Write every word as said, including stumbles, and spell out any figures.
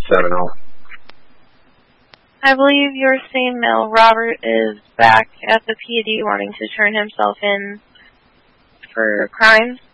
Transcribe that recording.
seven oh. I believe you're saying male Robert is back at the P D wanting to turn himself in for crimes.